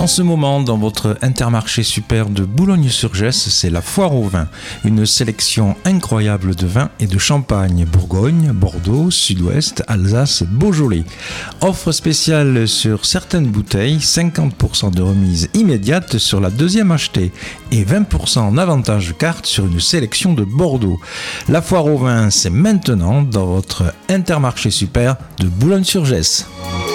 ce moment, dans votre Intermarché Super de Boulogne-sur-Gesse, c'est la foire au vin. Une sélection incroyable de vins et de champagne. Bourgogne, Bordeaux, Sud-Ouest, Alsace, Beaujolais. Offre spéciale sur certaines bouteilles, 50% de remise immédiate sur la deuxième achetée et 20% en avantage carte sur une sélection de Bordeaux. La foire au vin, c'est maintenant dans votre Intermarché Super de Boulogne-sur-Gesse.